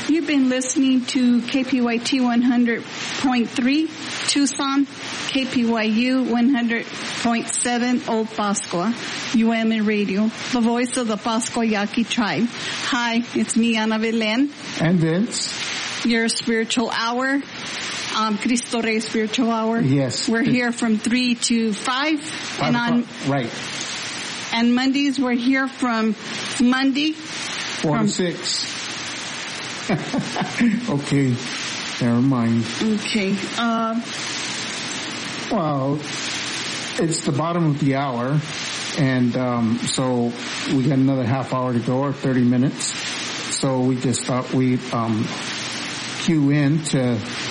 You've been listening to KPYT 100.3 Tucson, KPYU 100.7 Old Pascua, UM Radio, the voice of the Pascua Yaqui tribe. Hi, it's me, Ana Belen. And Vince. Your spiritual hour, Cristo Rey Spiritual Hour. Yes. We're here from 3 to 5. Right. And Mondays, we're here from Monday. 4 to 6. Okay. Never mind. Okay. Well, it's the bottom of the hour, and so we got another half hour to go, or 30 minutes. So we just thought we'd cue in to